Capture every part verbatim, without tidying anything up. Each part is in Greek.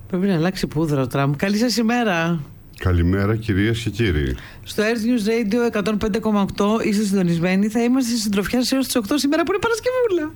Πρέπει να αλλάξει πούδρα ο Τραμπ. Καλή σας ημέρα. Καλημέρα κυρίες και κύριοι. Στο Earth News Radio εκατόν πέντε κόμμα οκτώ είστε συντονισμένοι. Θα είμαστε στη συντροφιά σας έως τις οκτώ σήμερα που είναι Παρασκευούλα.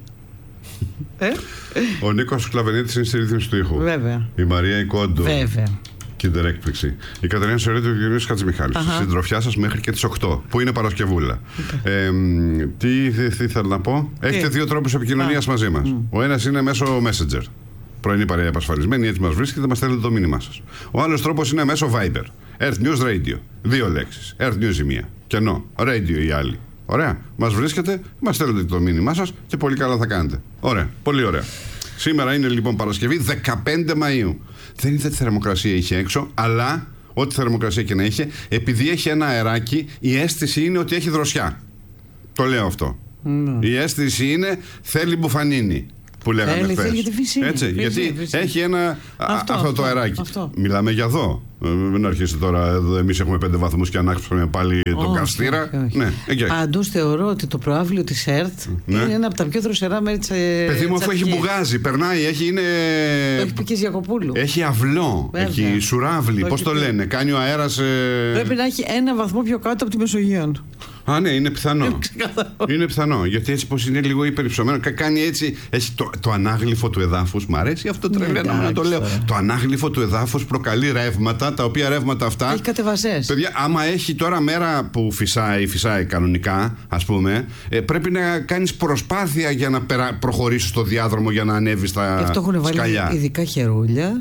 ε? Ο Νίκος Κλαβενίτης είναι στη ρύθμιση του ήχου. Βέβαια. Η Μαρία Ικόντου. Βέβαια. Kinder έκπληξη. Η Κατερίνα Σωρέτη και ο Γιώργος Χατζημιχάλης. Στη συντροφιά σας μέχρι και τις οκτώ, που είναι Παρασκευούλα. Okay. Ε, τι, τι, τι θέλω να πω. Έχετε δύο τρόπους επικοινωνίας μαζί μας. Mm. Ο ένας είναι μέσω Messenger. Πρωινή παρέα επασφαλισμένη, έτσι μας βρίσκεται, μας στέλνετε το μήνυμά σας. Ο άλλος τρόπος είναι μέσω Viber. Earth News Radio. Δύο λέξεις. Earth News η μία. Κενό. Radio η άλλη. Ωραία. Μας βρίσκετε, μας στέλνετε το μήνυμά σας και πολύ καλά θα κάνετε. Ωραία. Πολύ ωραία. Σήμερα είναι λοιπόν Παρασκευή δεκαπέντε Μαΐου. Δεν είναι ότι θερμοκρασία είχε έξω, αλλά ό,τι θερμοκρασία και να είχε, επειδή έχει ένα αεράκι, η αίσθηση είναι ότι έχει δροσιά. Το λέω αυτό. Mm. Η αίσθηση είναι θέλει μπουφανίνι. Που λέγαμε χθες. Γιατί, Έτσι, φυσί, γιατί φυσί. έχει ένα, αυτό, αυτό, αυτό το αεράκι. Αυτό. Μιλάμε για εδώ. Μην αρχίσει τώρα εδώ. Εμείς έχουμε πέντε βαθμούς και ανάψουμε πάλι oh, τον καυστήρα. Ναι, Παντούς θεωρώ ότι το προαύλιο της ΕΡΤ ναι. είναι ένα από τα πιο δροσερά μέρη της. Παιδί μου, αφού έχει μπουγάζει, περνάει, έχει είναι. Το έχει πει και Ζιακοπούλου. Έχει αυλό, βέβαια. Έχει σουράβλι. Πώς το πει. Λένε, κάνει ο αέρας. Ε... Πρέπει να έχει ένα βαθμό πιο κάτω από τη Μεσογείο. Α, ναι, είναι πιθανό. Είναι πιθανό. Γιατί έτσι πως είναι λίγο υπερυψωμένο. Κάνει έτσι. Έχει το, το ανάγλυφο του εδάφους. Μ' αρέσει αυτό τρελαίνομαι να το λέω. Το ανάγλυφο του εδάφους προκαλεί ρεύματα, τα οποία ρεύματα αυτά. Έχει κατεβασές. Παιδιά, άμα έχει τώρα μέρα που φυσάει, φυσάει κανονικά, ας πούμε, ε, πρέπει να κάνεις προσπάθεια για να περα, προχωρήσεις στο διάδρομο για να ανέβεις στα σκαλιά. Αυτό έχουν βάλει ειδικά χερούλια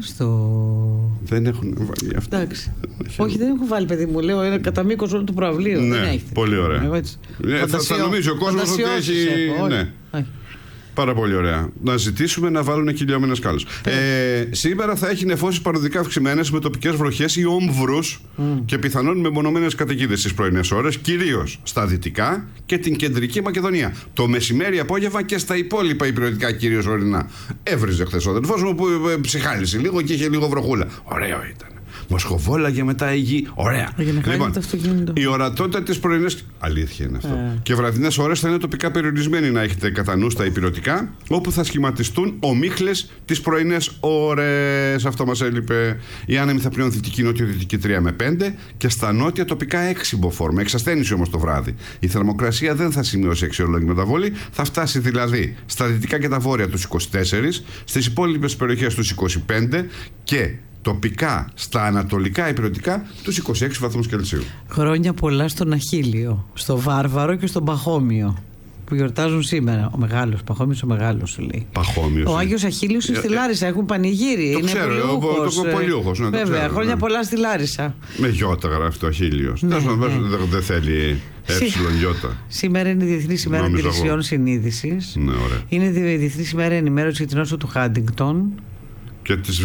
στο. Δεν έχουν βάλει αυτό. Εντάξει. Όχι, δεν έχουν βάλει, παιδί μου. Λέω είναι κατά μήκος όλου του προαυλίου. Ναι, δεν πολύ ωραία. Ναι, θα, θα νομίζει ο κόσμος ότι έχει. Ναι. Πάρα πολύ ωραία. Να ζητήσουμε να βάλουν κυλιόμενες σκάλες. Ε, σήμερα θα έχει νεφώσεις παροδικά αυξημένες με τοπικές βροχές ή όμβρους mm. και πιθανόν μεμονωμένες καταιγίδες στις πρωινές ώρες, κυρίως στα δυτικά και την κεντρική Μακεδονία. Το μεσημέρι, απόγευμα και στα υπόλοιπα υπηρετικά, κυρίως ορεινά. Έβριζε χθες ο αδελφός μου που ε, ψυχάλισε λίγο και είχε λίγο βροχούλα. Ωραίο ήταν. Μοσχοβόλαγε μετά η γη. Ωραία. Λοιπόν, η ορατότητα της πρωινής. Αλήθεια είναι αυτό. Ε. Και βραδινές ώρες θα είναι τοπικά περιορισμένοι, να έχετε κατά νου στα υπηρετικά, όπου θα σχηματιστούν ομίχλες τις πρωινές ώρες. Αυτό μας έλειπε. Η άνεμη θα πλέον δυτική νότιο-δυτική τρία με πέντε και στα νότια τοπικά έξι μποφόρ. Με εξασθένηση όμως το βράδυ. Η θερμοκρασία δεν θα σημειώσει αξιολόγη μεταβολή. Θα φτάσει δηλαδή στα δυτικά και τα βόρεια τους είκοσι τέσσερα, στις υπόλοιπες περιοχές τους είκοσι πέντε και τοπικά στα ανατολικά υπηρετικά τους είκοσι έξι βαθμούς Κελσίου. Χρόνια πολλά στον Αχίλιο, στο Βάρβαρο και στον Παχώμιο που γιορτάζουν σήμερα. Ο μεγάλος, Παχώμιος ο μεγάλος σου λέει. Παχώμιος. Ο Άγιος Αχίλιος είναι στη Λάρισα, έχουν πανηγύρι. Το είναι ξέρω, πολιούχος. Το πολιούχος, ναι, βέβαια, ξέρω, χρόνια ναι. πολλά στη Λάρισα. Με γιώτα γράφει το Αχίλιος. Ναι, ναι. Δεν δε θέλει έψιλον γιώτα. Σήμερα είναι η Διεθνής ημέρα υπηρεσιών συνείδησης. Ναι, είναι η Διεθνής ημέρα ενημέρωση για την νόσο του Χάντιγκτον. Και τις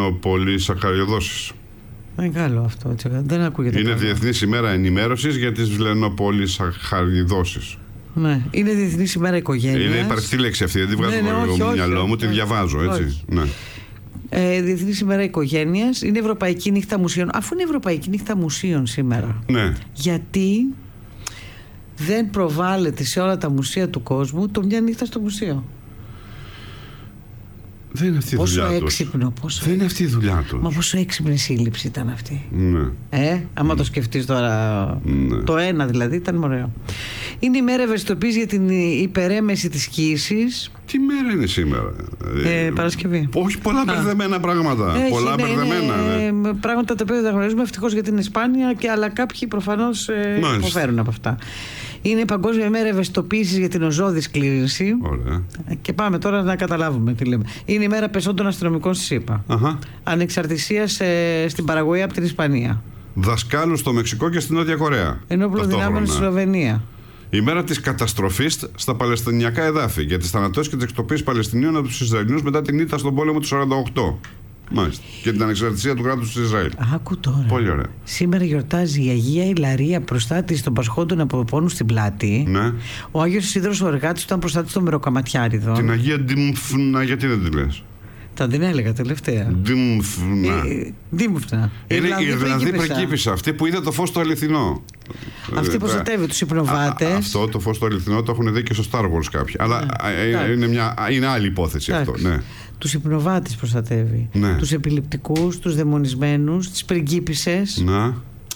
βλενοπολυσαχαριοδόσεις. Δεν είναι καλό αυτό. Δεν ακούγεται. Είναι καλό. Διεθνής ημέρα ενημέρωσης για τις βλενοπολυσαχαριοδόσεις. Ναι. Είναι Διεθνής ημέρα οικογένειας. Είναι υπαρκτή λέξη αυτή. Δεν τη βγάζω ναι, ναι, από το μυαλό μου, τη διαβάζω έτσι. Όχι. Ναι. Ε, Διεθνής ημέρα οικογένειας. Είναι Ευρωπαϊκή νύχτα μουσείων. Αφού είναι Ευρωπαϊκή νύχτα μουσείων σήμερα. Ναι. Γιατί δεν προβάλλεται σε όλα τα μουσεία του κόσμου το μια νύχτα στο μουσείο. Δεν είναι αυτή η πόσο δουλειά έξυπνο, τους. πόσο... Δεν είναι αυτή η δουλειά τους. Μα πόσο έξυπνη σύλληψη ήταν αυτή. Ναι. Ε, άμα ναι. το σκεφτείς τώρα. Ναι. Το ένα δηλαδή ήταν ωραίο. Είναι η μέρα ευαισθητοποίησης για την υπερέμεση της κοίησης. Τι μέρα είναι σήμερα? Ε, Παρασκευή. Όχι, πολλά μπερδεμένα πράγματα. Έχει, πολλά είναι, μπερδεμένα. Είναι, ναι. Πράγματα τα οποία δεν γνωρίζουμε ευτυχώς για την Ισπάνια, και, αλλά κάποιοι προφανώς ε, υποφέρουν από αυτά. Είναι Παγκόσμια ημέρα ευαισθητοποίησης για την οζώδη σκλήρυνση. Ωραία. Και πάμε τώρα να καταλάβουμε τι λέμε. Είναι η μέρα πεσόντων αστυνομικών στη ΣΥΠΑ. Αχα. Ανεξαρτησίας ε, στην Παραγωγή από την Ισπανία. Δασκάλου στο Μεξικό και στην Νότια Κορέα. Ενόπλων δυνάμεων στη Σλοβενία. Η μέρα της καταστροφής στα Παλαιστινιακά εδάφη για τις θανατώσεις και τις εκτοπίσεις Παλαιστινίων από τους Ισραηλινούς μετά την ήττα στον πόλεμο του σαράντα οκτώ. Μάλιστα. Και την ανεξαρτησία του κράτους του Ισραήλ. Άκου τώρα. Πολύ ωραία. Σήμερα γιορτάζει η Αγία Ιλαρία, προστάτης των πασχόντων από πόνους στην πλάτη. Ναι. Ο Άγιος Ισίδωρος ο Εργάτης ήταν προστάτης των Μεροκαματιάριδων. Την Αγία Ντιμφνα, γιατί δεν τη λες? Θα την έλεγα τελευταία. Ντιμφνα. Ντιμφνα. Είναι η Ιρλανδή πριγκίπισσα, αυτή που είδε το φως το αληθινό. Αυτή που προστατεύει τους υπνοβάτες. Αυτό το φως το αληθινό το έχουν δει και στο Star Wars κάποιοι. Αλλά είναι, μια, είναι άλλη υπόθεση αυτό. Ναι. τους υπνοβάτες προστατεύει. Ναι. Τους επιληπτικούς, τους δαιμονισμένους, τις πριγκίπισσες. Να.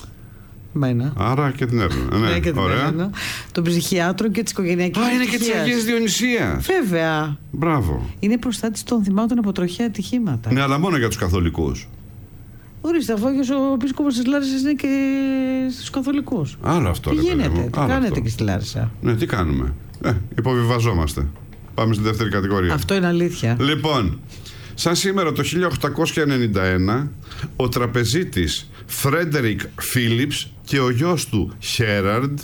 Μένα. Άρα και την Έλενα. Ναι, και την ωραία. Έλενα. Τον ψυχιάτρο και τις οικογενειακές. Α, είναι και της Αγίας Διονυσίας. Βέβαια. Μπράβο. Είναι προστάτης των θυμάτων από τροχαία ατυχήματα. Ναι, αλλά μόνο για τους καθολικούς. Ορίστε, αφού ο επίσκοπος της Λάρισσας είναι και στους καθολικούς. Άλλο αυτό. Τι ρε, γίνεται, παιδί μου. τι Άλλο κάνετε αυτό. και στη Λάρισα. Ναι, τι κάνουμε. Ε, υποβιβαζόμαστε. Πάμε στη δεύτερη κατηγορία. Αυτό είναι αλήθεια. Λοιπόν, σαν σήμερα το χίλια οκτακόσια ενενήντα ένα, ο τραπεζίτης Φρέντερικ Φίλιπς και ο γιος του Χέραρντ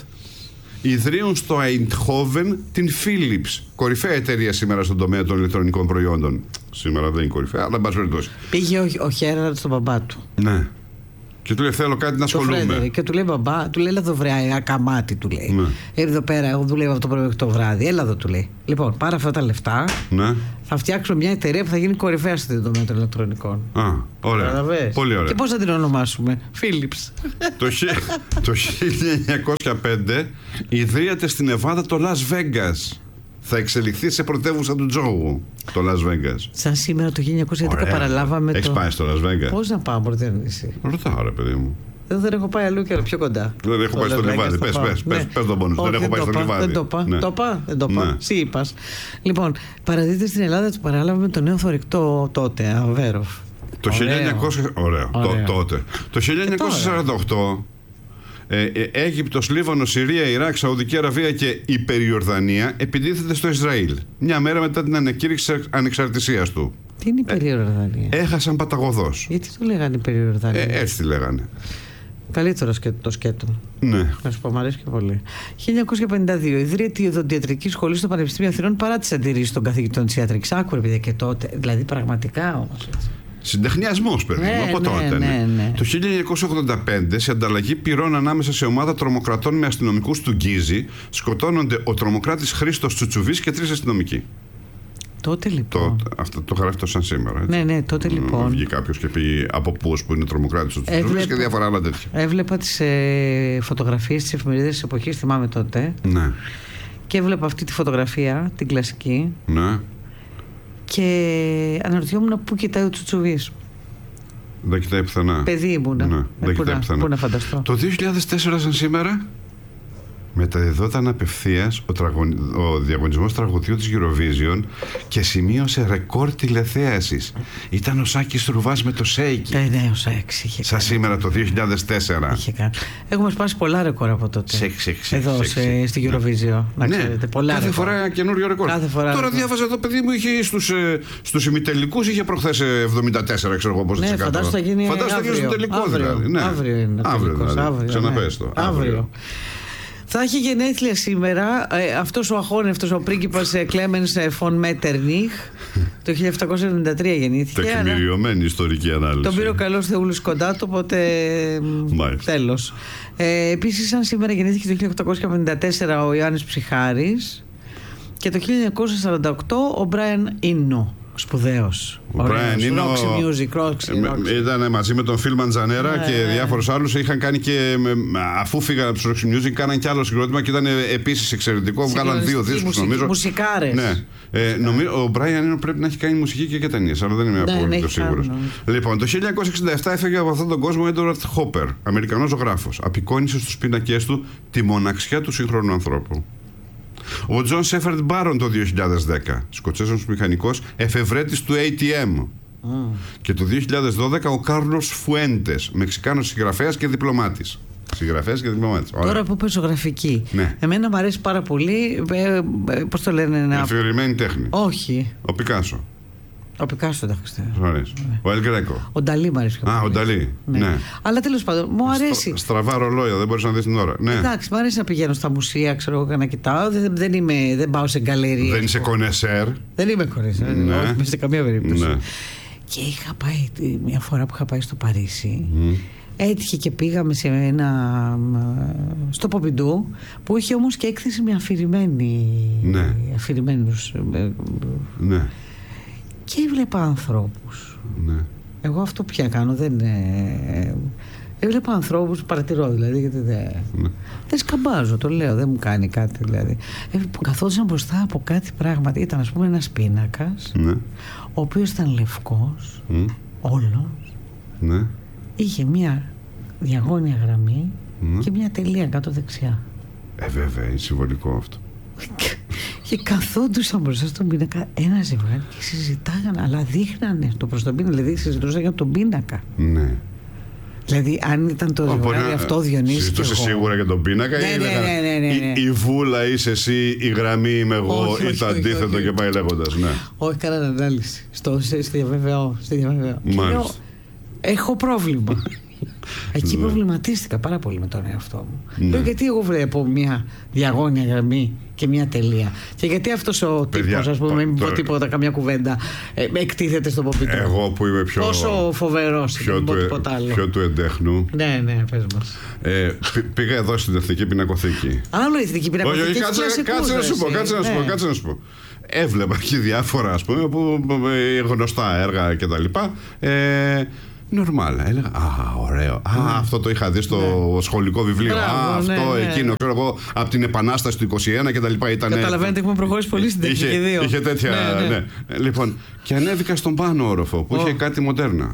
ιδρύουν στο Αϊντχόβεν την Philips, κορυφαία εταιρεία σήμερα στον τομέα των ηλεκτρονικών προϊόντων. Σήμερα δεν είναι κορυφαία, αλλά εν πάση περιπτώσει. Πήγε ο, ο Χέραρντ στον μπαμπά του. Ναι. Και του λέει: θέλω κάτι να ασχολούμαι. Και του λέει: μπαμπά, του λέει: έλα εδώ βρέα, ακαμάτι, του λέει. Ναι. Εδώ πέρα, εγώ δουλεύω από το πρωί μέχρι το βράδυ. Έλα εδώ, του λέει. Λοιπόν, πάρε αυτά τα λεφτά. Ναι. Θα φτιάξουμε μια εταιρεία που θα γίνει κορυφαία στον τομέα των ηλεκτρονικών. Α, ωραία. Καταλαβες. Πολύ ωραία. Και πώς θα την ονομάσουμε? Philips. το, το χίλια εννιακόσια πέντε ιδρύεται στην Νεβάδα το Las Vegas. Θα εξελιχθεί σε πρωτεύουσα του τζόγου το Las Vegas. Σαν σήμερα το χίλια εννιακόσια έντεκα παραλάβαμε. Έχεις το... πάει στο Las Vegas? Πώς να πάω, μπορείτε να είσαι? Ρωτάω, ρε παιδί μου. Δεν, δεν έχω πάει αλλού και πιο κοντά. Δεν έχω πάει στο λιβάδι. Πες, πες, πες, πες τον πόνο. Δεν έχω πάει στο λιβάδι. Δεν το είπα. Ναι. Το είπα. Δεν το είπα. Ναι. Εσύ είπας. Λοιπόν, παραδείτε στην Ελλάδα του παράλαβαμε το νέο θωρηκτό τότε, Αβέροφ. Το χίλια εννιακόσια... Ωραίο. Ωραίο. Το, τότε. Το χίλια εννιακόσια σαράντα οκτώ ε, ε, Αίγυπτος, Λίβανος, Συρία, Ιράκ, Σαουδική Αραβία και η Περιορδανία επιτίθεται στο Ισραήλ. Μια μέρα μετά την ανακήρυξη ανεξαρτησίας του. Τι είναι η Περιορδανία? Ε, έχασαν παταγωδός. Γιατί το λέγανε η Περιορδανία? Ε, έτσι τη λέγανε. Καλύτερο σκέτο, το σκέτο. Ναι. Να σου πω, μου αρέσει και πολύ. χίλια εννιακόσια πενήντα δύο ιδρύεται η Οδοντιατρική Σχολή στο Πανεπιστήμιο Αθηνών παρά τις αντιρρήσεις των καθηγητών της ιατρικής. Άκουρε, παιδιά, και τότε. Δηλαδή, πραγματικά όμως. Συντεχνιασμός, παιδί μου, Ναι, από ναι, τότε. ναι, Ναι. ναι. Το χίλια εννιακόσια ογδόντα πέντε, σε ανταλλαγή πυρών ανάμεσα σε ομάδα τρομοκρατών με αστυνομικούς του Γκίζη, σκοτώνονται ο τρομοκράτης Χρήστος Τσουτσουβής και τρεις αστυνομικοί. Τότε λοιπόν. Το, αυτό το γράφει το σαν σήμερα. Έτσι. Ναι, ναι, τότε λοιπόν. Βγήκε κάποιο και πει από πού που είναι τρομοκράτης ο Τσουτσουβής Έβλεπα... και διάφορα άλλα τέτοια. Έβλεπα τις ε, φωτογραφίες της εφημερίδας της εποχής, θυμάμαι τότε. Ναι. Και έβλεπα αυτή τη φωτογραφία, την κλασική. Ναι. Και αναρωτιόμουν πού κοιτάει ο Τσουτσουβής. Δεν κοιτάει πουθενά. Παιδί ήμουνα. Ναι, ε, δεν πού, κοιτάει να, πουθενά. πού να φανταστώ. Το δύο χιλιάδες τέσσερα, σαν σήμερα, μεταδιδόταν απευθείας ο, τραγω... ο διαγωνισμός τραγουδιού της Eurovision και σημείωσε ρεκόρ τηλεθέασης. Ήταν ο Σάκης Ρουβάς με το Σέικι. Ε, ναι, ο Σάκης είχε Σαν σήμερα το δύο χιλιάδες τέσσερα. Είχε κάνει. Έχουμε σπάσει πολλά ρεκόρ από τότε. Σεξ, σεξ, σεξ, Εδώ σεξ, σε, σεξ. στη Eurovision. Να Ναι, ξέρετε. Πολλά κάθε ρεκόρ. φορά καινούριο ρεκόρ. Κάθε φορά Τώρα ρεκόρ. διάβαζα το παιδί μου είχε στους, ε, στους ημιτελικούς είχε προχθές εβδομήντα τέσσερα, ξέρω εγώ πώς. Ναι, φαντάζομαι θα γίνει Φαντάζομαι θα γίνει στο αύριο. τελικό Αύριο. δηλαδή. Ναι. Αύριο είναι ο Αύριο, τελικός, δηλαδή. αύριο, Ξαναπες το. ναι. Αύριο. Θα έχει γενέθλια σήμερα ε, αυτός ο αχώνευτος, ο πρίγκιπας Κλέμενς φον Μέττερνιχ. Το χίλια επτακόσια εβδομήντα τρία γεννήθηκε. Τεκμηριωμένη ιστορική ανάλυση. Τον πήρε ο καλός Θεούλης κοντά του, οπότε τέλος. Ε, επίσης, σαν σήμερα γεννήθηκε το χίλια οκτακόσια πενήντα τέσσερα ο Ιωάννης Ψυχάρης και το χίλια εννιακόσια σαράντα οκτώ ο Μπράιαν Ίνο. Σπουδαίος. Ο Brian Eno Roxy Music, Roxy, Roxy. ήταν μαζί με τον Phil Manzanera Ναι, και ναι. διάφορους άλλους. Είχαν κάνει και αφού φύγαν από τους Roxy Music, κάναν και άλλο συγκρότημα και ήταν επίσης εξαιρετικό. Βγάλαν δύο δίσκους, νομίζω. Μουσικάρες. Ναι. Ε, νομίζω, ο Brian Eno πρέπει να έχει κάνει μουσική και για ταινίες, αλλά δεν είμαι Ναι, απόλυτο ναι, σίγουρος. κάνει, Λοιπόν, το χίλια εννιακόσια εξήντα επτά έφεγε από αυτόν τον κόσμο ο Έντουαρτ Χόπερ, Αμερικανός ζωγράφος. Απεικόνισε στους πίνακές του τη μοναξιά του σύγχρονου ανθρώπου. Ο Τζον Σέφερντ Μπάρον το δύο χιλιάδες δέκα, Σκοτσέζος μηχανικός, εφευρέτης του έι τι εμ. Mm. Και το δύο χιλιάδες δώδεκα ο Κάρλος Φουέντες, Μεξικάνος συγγραφέας και διπλωμάτης. Συγγραφέας και διπλωμάτης. Τώρα που είπες ζωγραφική. Ναι. Εμένα μου αρέσει πάρα πολύ. Ε, ε, πώς το λένε, να... Αφιερημένη τέχνη. Όχι. Ο Πικάσο. Ο Πικάσο, εντάξει. Ναι. Ο Ελ Γκρέκο. Ο Νταλή μου αρέσει. Α, ο Νταλή. Ναι. Ναι. Αλλά τέλος πάντων, μου αρέσει. Στρα, στραβά ρολόια, δεν μπορείς να δεις την ώρα. Ναι. Εντάξει, μου αρέσει να πηγαίνω στα μουσεία, ξέρω εγώ, να κοιτάω. Δεν, δεν, είμαι, δεν πάω σε γκαλερί. Δεν είσαι κονεσέρ. Δεν είμαι κονεσέρ. Ναι. Όχι, σε καμία περίπτωση. Ναι. Και είχα πάει μια φορά που είχα πάει στο Παρίσι. Mm. Έτυχε και πήγαμε σε ένα. Στο Ποπιντού, που είχε όμως και έκθεση με αφηρημένη. Ναι. Αφηρημένους. Ναι. Και έβλεπα ανθρώπους. Ναι. Εγώ αυτό πια κάνω, δεν. Ε, Έβλεπα ανθρώπους, παρατηρώ δηλαδή, γιατί δεν ναι. δεν σκαμπάζω, το λέω, δεν μου κάνει κάτι δηλαδή. Έβλεπα, καθόντουσαν μπροστά από κάτι πράγματι. Ήταν, ας πούμε, ένας πίνακας, ναι. ο οποίος ήταν λευκός, mm. όλος. Ναι. Είχε μια διαγώνια γραμμή mm. και μια τελεία κάτω δεξιά. Ε, βέβαια, είναι συμβολικό αυτό. Και καθόντουσαν μπροστά στον πίνακα ένα ζευγάρι και συζητάγανε, αλλά δείχνανε το προς τον πίνακα, δηλαδή συζητούσαν για τον πίνακα. Ναι. Δηλαδή, αν ήταν το ζευγάρι αυτό ο Διονύσης. Συζητούσε σίγουρα για τον πίνακα, ναι, ή ναι, ναι, ναι, ναι, ναι. Η, η βούλα είσαι εσύ, η γραμμή είμαι εγώ, όχι, ή όχι, το όχι, αντίθετο όχι, όχι. και πάει λέγοντας. Ναι. Όχι, κάνανε ανάλυση. Στο, στη διαβεβαιώ. Λέω, έχω πρόβλημα. Εκεί ναι. προβληματίστηκα πάρα πολύ με τον εαυτό μου. Ναι. Λέω, γιατί εγώ βλέπω μια διαγώνια γραμμή και μια τελεία. Και γιατί αυτός ο τύπος, ας πούμε, μην πω τίποτα, καμιά κουβέντα, ε, εκτίθεται στον Ποπίτρο. Εγώ που είμαι πιο. Πόσο φοβερός, πιο δεν του, πω τίποτα άλλο. Πιο του εντέχνου. Ναι, ναι, πες μας. Ε, πήγα εδώ στην Εθνική Πινακοθήκη. Άλλο η Εθνική Πινακοθήκη. Όχι, κάτσε, κάτσε να σου πω, κάτσε να σου πω, κάτσε να σου πω. Έβλεπα και διάφορα, ας πούμε, που, γνωστά έργα κτλ. Ε, Νορμάλ, έλεγα. Α, ωραίο. Α, mm. αυτό το είχα δει στο ναι. σχολικό βιβλίο. Μπράβο, α, αυτό, ναι, εκείνο, ξέρω εγώ, από την Επανάσταση του είκοσι ένα κτλ. Καταλαβαίνετε, έχουμε προχωρήσει πολύ στην τεχνική είχε, δύο. Είχε τέτοια. Ναι, ναι. Ναι. Λοιπόν, και ανέβηκα στον πάνω όροφο που oh. είχε κάτι μοντέρνα.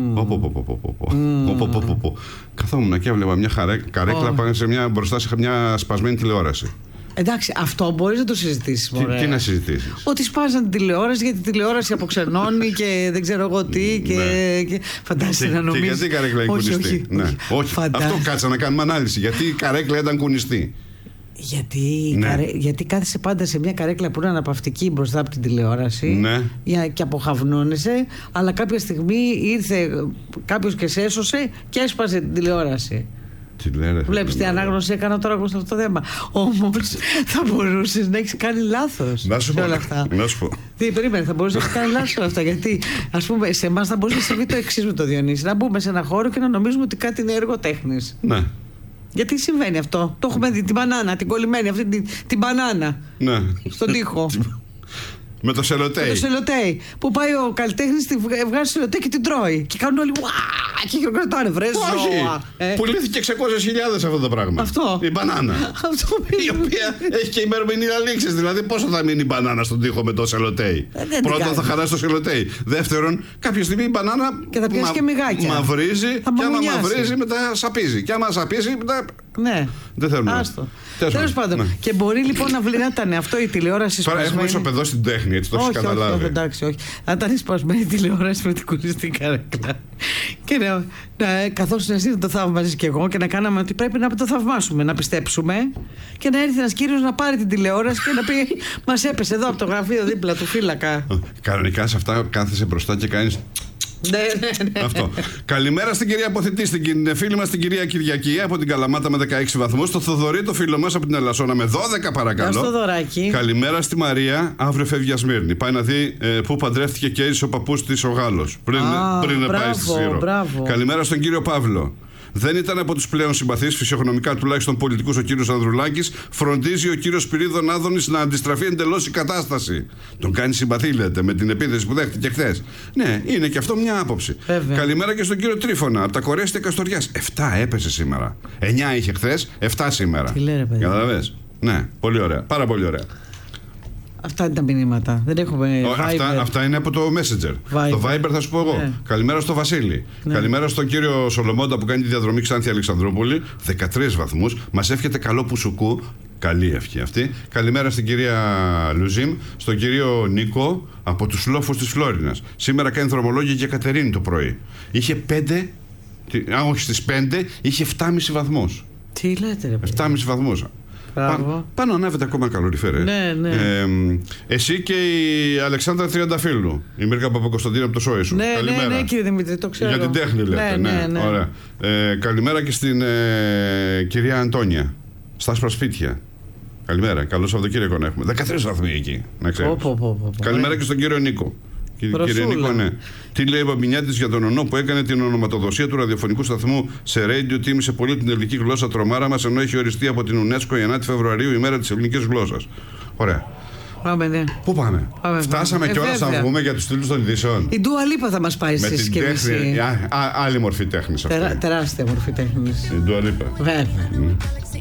Καθόμουν και έβλεπα μια καρέκλα πάνω σε μια μπροστά σε μια σπασμένη τηλεόραση. Εντάξει, αυτό μπορείς να το συζητήσεις. Τι, τι να συζητήσεις? Ότι σπάζαν την τηλεόραση, γιατί η τηλεόραση αποξενώνει και δεν ξέρω εγώ τι. Και, ναι. και... Φαντάζεσαι να νομίζεις. Και γιατί η καρέκλα είναι όχι, κουνιστή? Όχι, ναι. όχι. όχι. Φαντά... Αυτό κάτσα να κάνουμε ανάλυση. Γιατί η καρέκλα ήταν κουνιστή? Γιατί, ναι. καρέ... γιατί κάθεσαι πάντα σε μια καρέκλα που είναι αναπαυτική μπροστά από την τηλεόραση, ναι. και αποχαυνώνεσαι, αλλά κάποια στιγμή ήρθε κάποιος και σε έσωσε και έσπασε την τηλεόραση. Βλέπεις τι ανάγνωση έκανα τώρα εγώ σε αυτό το θέμα. Όμως θα μπορούσες να έχεις κάνει λάθος σε όλα αυτά. Να σου πω. Τι, περίμενε, θα μπορούσες να έχεις κάνει λάθος σε όλα αυτά. Γιατί, ας πούμε, σε εμάς θα μπορούσε να συμβεί το εξής με το Διονύση. Να μπούμε σε ένα χώρο και να νομίζουμε ότι κάτι είναι έργο τέχνης. Ναι. Γιατί συμβαίνει αυτό? Το έχουμε δει, την μπανάνα, την κολλημένη, αυτή την, την μπανάνα. Ναι. Στον τοίχο. Με το σελοτέι. Με το σελοτέι. Που πάει ο καλλιτέχνης, βγάζει σελοτέι και την τρώει. Και κάνουν όλοι. Και χειροκροτάνε, βρε. Όχι. Ε. Πουλήθηκε εξακόσιες χιλιάδες αυτό το πράγμα. Αυτό. Η μπανάνα. Αυτό η οποία έχει και ημερομηνία λήξης. Δηλαδή, πόσο θα μείνει η μπανάνα στον τοίχο με το σελοτέι? Ε, Πρώτον, θα χαράσει το σελοτέι. Δεύτερον, κάποια στιγμή η μπανάνα. Και θα πιάσει μα... και μυγάκια. Μαυρίζει. Και άμα μαυρίζει, μετά σαπίζει. Και άμα σαπίζει, μετά. Ναι. Δεν θέλουμε. Άστο. Τέλος πάντων. Ναι. Και μπορεί λοιπόν να, να ήταν αυτό η τηλεόραση σπασμένη. Τώρα έχουμε ισοπεδώσει στην τέχνη, έτσι το έχει καταλάβει. Όχι, εντάξει, όχι. Να ήταν σπασμένη η τηλεόραση με την κουνιστή καρέκλα. Και να, να καθόσουν εσύ να το θαυμάζεις και εγώ και να κάναμε ότι πρέπει να το θαυμάσουμε, να πιστέψουμε. Και να έρθει ένας κύριος να πάρει την τηλεόραση και να πει: μας έπεσε εδώ από το γραφείο δίπλα του φύλακα. Κανονικά σε αυτά κάθεσαι μπροστά και κάνεις. Ναι, ναι, ναι. Αυτό. Καλημέρα στην κυρία Αποθητή, στην φίλη μας την κυρία Κυριακή από την Καλαμάτα με δεκαέξι βαθμούς. Το Θοδωρή, το φίλο μας από την Ελασσόνα με δώδεκα, παρακαλώ. Καλημέρα στη Μαρία, αύριο φεύγει για Σμύρνη. Πάει να δει ε, πού παντρεύτηκε και έζησε ο παππούς της ο Γάλλος. Πριν, Α, πριν μπράβο, πάει στη Σύρο. Μπράβο. Καλημέρα στον κύριο Παύλο. Δεν ήταν από τους πλέον συμπαθείς, φυσιογνωμικά τουλάχιστον πολιτικούς, ο κύριος Ανδρουλάκης. Φροντίζει ο κύριος Σπυρίδων Άδωνης να αντιστραφεί εντελώς η κατάσταση. Τον κάνει συμπαθή, λέτε, με την επίθεση που δέχτηκε χθες. Ναι, είναι και αυτό μια άποψη. Βέβαια. Καλημέρα και στον κύριο Τρίφωνα από τα Κορέσια Καστοριάς. Εφτά έπεσε σήμερα. Εννιά είχε χθες, εφτά σήμερα. Τι λέει, ρε παιδί. Καταλαβες. Ναι, πολύ ωραία. Πάρα πολύ ωραία. Αυτά είναι τα μηνύματα. Δεν έχουμε. Ο, αυτά, αυτά είναι από το Messenger. Viber. Το Viber θα σου πω εγώ. Ναι. Καλημέρα στο Βασίλη. Ναι. Καλημέρα στον κύριο Σολομόντα που κάνει τη διαδρομή Ξάνθη Αλεξανδρούπολη. δεκατρείς βαθμούς. Μας εύχεται καλό πουσουκού. Καλή ευχή αυτή. Καλημέρα στην κυρία Λουζίμ. Στον κύριο Νίκο από τους λόφους της Φλόρινας. Σήμερα κάνει δρομολόγια και Κατερίνη το πρωί. Είχε πέντε. Α, όχι, στις πέντε είχε επτά κόμμα πέντε βαθμούς. Τι λέτε, ρε παιδί. επτά κόμμα πέντε βαθμούς. Πά, πάνω ανάβεται ακόμα καλοριφέρε. Ναι, ναι. Ε, εσύ και η Αλεξάνδρα Τριανταφύλλου. Η Μίρκα Παπακοσταντίνα από το Σόι σου. Ναι, καλημέρα. ναι, ναι, κύριε Δημήτρη, το ξέρω. Για την τέχνη λέτε. Ναι, ναι, ναι. Ωραία. Ε, καλημέρα και στην ε, κυρία Αντώνια. Στα σπρασπίτια. Καλημέρα. Καλό Σαββατοκύριακο να έχουμε. δεκατρείς βαθμοί εκεί. Να ξέρεις. Πω, πω, πω, πω. Καλημέρα και στον κύριο Νίκο. Κύριε Νίκο, ναι. Τι λέει η Μπαμπινιάτης για τον ΟΝΟ που έκανε την ονοματοδοσία του ραδιοφωνικού σταθμού σε ρέιντιο, τίμησε πολύ την ελληνική γλώσσα τρομάρα μας, ενώ έχει οριστεί από την UNESCO η ενάτη Φεβρουαρίου ημέρα της ελληνικής γλώσσας. Ωραία. Πάμε, ναι. Πού πάμε? πάμε Φτάσαμε ε, κιόλας να βγούμε για τους τίτλους των ειδήσεων. Η Ντούα Λίπα θα μας πάει στη συσκευήση. Άλλη μορφή τέχνης αυτή. Τεράστια μορφή τέχνης. Η Ντούα Λίπα. Βέβαια. Mm.